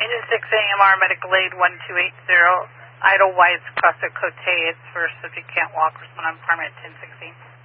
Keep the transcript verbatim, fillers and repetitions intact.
Engine six A M R medical aid one two eight zero, Idlewild Crossed Cote. It's for subject can't walk, respond on permit ten sixteen.